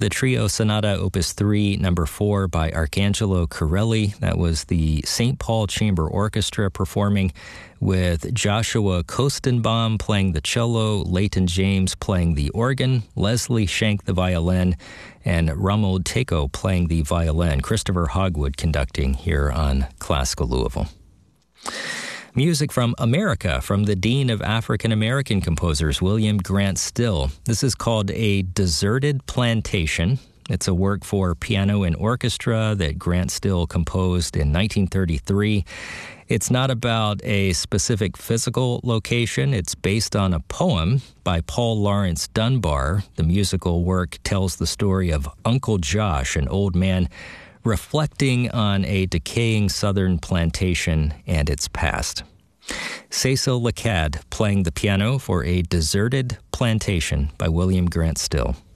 the Trio Sonata Opus 3, number 4 by Arcangelo Corelli. That was the St. Paul Chamber Orchestra performing, with Joshua Kostenbaum playing the cello, Leighton James playing the organ, Leslie Shank the violin, and Ramold Teco playing the violin. Christopher Hogwood conducting here on Classical Louisville. Music from America, from the Dean of African American Composers, William Grant Still. This is called A Deserted Plantation. It's a work for piano and orchestra that Grant Still composed in 1933. It's not about a specific physical location. It's based on a poem by Paul Lawrence Dunbar. The musical work tells the story of Uncle Josh, an old man reflecting on a decaying southern plantation and its past. Cecil Lacad playing the piano for A Deserted Plantation by William Grant Still.